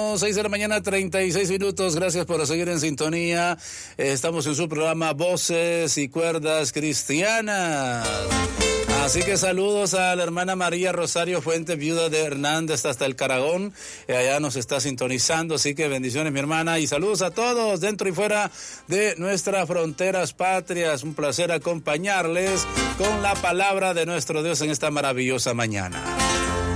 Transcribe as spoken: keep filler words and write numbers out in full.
estamos, seis de la mañana, treinta y seis minutos. Gracias por seguir en sintonía. Eh, estamos en su programa Voces y Cuerdas Cristianas. Así que saludos a la hermana María Rosario Fuente, viuda de Hernández, hasta el Caragón. Eh, allá nos está sintonizando, así que bendiciones, mi hermana. Y saludos a todos dentro y fuera de nuestras fronteras patrias. Un placer acompañarles con la palabra de nuestro Dios en esta maravillosa mañana.